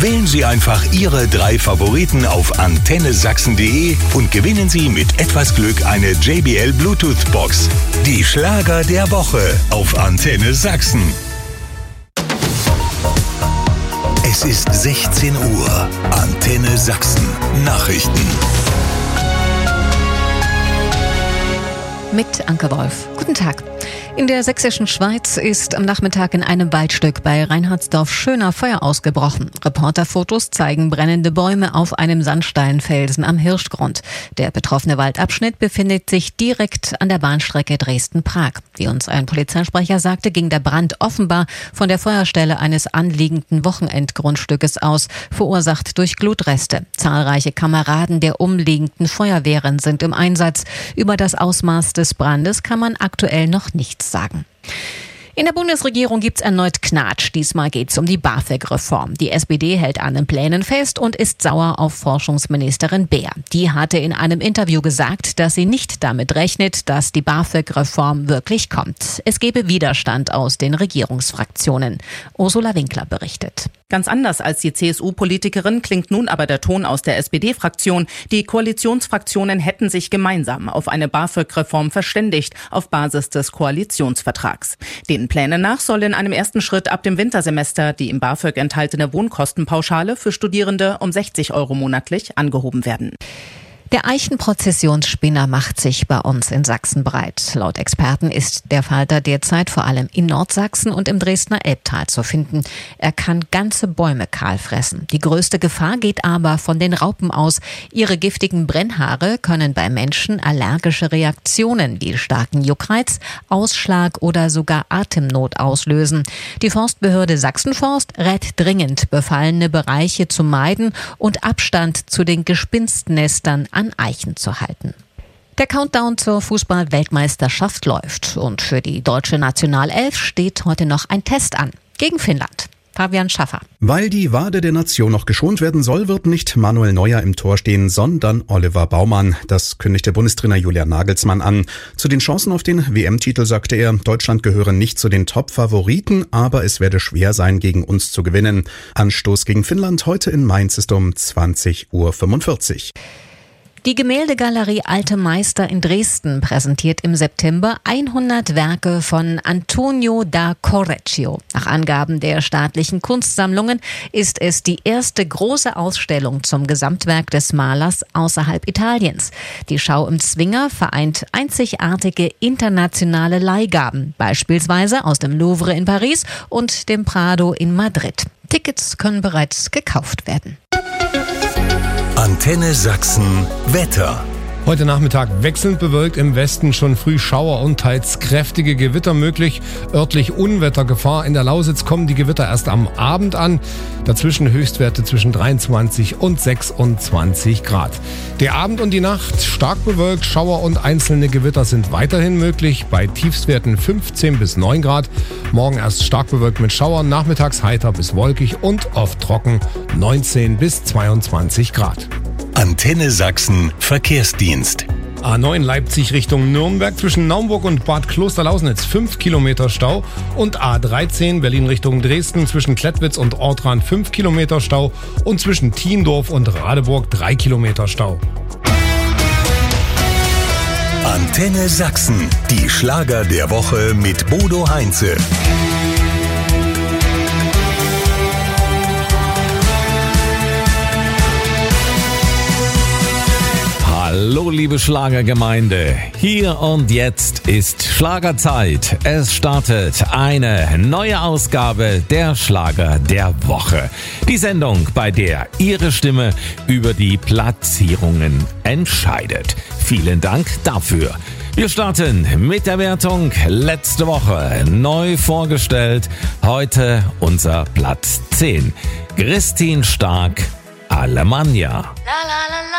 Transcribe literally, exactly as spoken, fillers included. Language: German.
Wählen Sie einfach Ihre drei Favoriten auf antenne sachsen punkt de und gewinnen Sie mit etwas Glück eine J B L Bluetooth Box. Die Schlager der Woche auf Antenne Sachsen. Es ist sechzehn Uhr. Antenne Sachsen. Nachrichten. Mit Anke Wolf. Guten Tag. In der sächsischen Schweiz ist am Nachmittag in einem Waldstück bei Reinhardsdorf-Schöner Feuer ausgebrochen. Reporterfotos zeigen brennende Bäume auf einem Sandsteinfelsen am Hirschgrund. Der betroffene Waldabschnitt befindet sich direkt an der Bahnstrecke Dresden-Prag. Wie uns ein Polizeisprecher sagte, ging der Brand offenbar von der Feuerstelle eines anliegenden Wochenendgrundstückes aus, verursacht durch Glutreste. Zahlreiche Kameraden der umliegenden Feuerwehren sind im Einsatz. Über das Ausmaß des Brandes kann man aktuell noch nichts sagen. In der Bundesregierung gibt's erneut Knatsch. Diesmal geht's um die BAföG-Reform. Die S P D hält an den Plänen fest und ist sauer auf Forschungsministerin Beer. Die hatte in einem Interview gesagt, dass sie nicht damit rechnet, dass die BAföG-Reform wirklich kommt. Es gebe Widerstand aus den Regierungsfraktionen. Ursula Winkler berichtet. Ganz anders als die C S U-Politikerin klingt nun aber der Ton aus der S P D-Fraktion. Die Koalitionsfraktionen hätten sich gemeinsam auf eine BAföG-Reform verständigt, auf Basis des Koalitionsvertrags. Den Plänen nach soll in einem ersten Schritt ab dem Wintersemester die im BAföG enthaltene Wohnkostenpauschale für Studierende um sechzig Euro monatlich angehoben werden. Der Eichenprozessionsspinner macht sich bei uns in Sachsen breit. Laut Experten ist der Falter derzeit vor allem in Nordsachsen und im Dresdner Elbtal zu finden. Er kann ganze Bäume kahl fressen. Die größte Gefahr geht aber von den Raupen aus. Ihre giftigen Brennhaare können bei Menschen allergische Reaktionen wie starken Juckreiz, Ausschlag oder sogar Atemnot auslösen. Die Forstbehörde Sachsenforst rät dringend, befallene Bereiche zu meiden und Abstand zu den Gespinstnestern an Eichen zu halten. Der Countdown zur Fußball-Weltmeisterschaft läuft und für die deutsche Nationalelf steht heute noch ein Test an. Gegen Finnland. Fabian Schaffer. Weil die Wade der Nation noch geschont werden soll, wird nicht Manuel Neuer im Tor stehen, sondern Oliver Baumann. Das kündigte Bundestrainer Julian Nagelsmann an. Zu den Chancen auf den W M-Titel sagte er, Deutschland gehöre nicht zu den Top-Favoriten, aber es werde schwer sein, gegen uns zu gewinnen. Anstoß gegen Finnland heute in Mainz ist um zwanzig Uhr fünfundvierzig. Die Gemäldegalerie Alte Meister in Dresden präsentiert im September hundert Werke von Antonio da Correggio. Nach Angaben der staatlichen Kunstsammlungen ist es die erste große Ausstellung zum Gesamtwerk des Malers außerhalb Italiens. Die Schau im Zwinger vereint einzigartige internationale Leihgaben, beispielsweise aus dem Louvre in Paris und dem Prado in Madrid. Tickets können bereits gekauft werden. Antenne Sachsen Wetter. Heute Nachmittag wechselnd bewölkt, im Westen schon früh Schauer und teils kräftige Gewitter möglich. Örtlich Unwettergefahr. In der Lausitz kommen die Gewitter erst am Abend an. Dazwischen Höchstwerte zwischen dreiundzwanzig und sechsundzwanzig Grad. Der Abend und die Nacht stark bewölkt. Schauer und einzelne Gewitter sind weiterhin möglich. Bei Tiefstwerten fünfzehn bis neun Grad. Morgen erst stark bewölkt mit Schauern. Nachmittags heiter bis wolkig und oft trocken. neunzehn bis zweiundzwanzig Grad. Antenne Sachsen Verkehrsdienst. A neun Leipzig Richtung Nürnberg zwischen Naumburg und Bad Klosterlausnitz fünf Kilometer Stau und A dreizehn Berlin Richtung Dresden zwischen Klettwitz und Ortran fünf Kilometer Stau und zwischen Thiendorf und Radeburg drei Kilometer Stau. Antenne Sachsen, die Schlager der Woche mit Bodo Heinze. Hallo liebe Schlagergemeinde, hier und jetzt ist Schlagerzeit. Es startet eine neue Ausgabe der Schlager der Woche. Die Sendung, bei der Ihre Stimme über die Platzierungen entscheidet. Vielen Dank dafür. Wir starten mit der Wertung letzte Woche. Neu vorgestellt, heute unser Platz zehn. Christine Stark, Alemannia. La, la, la, la.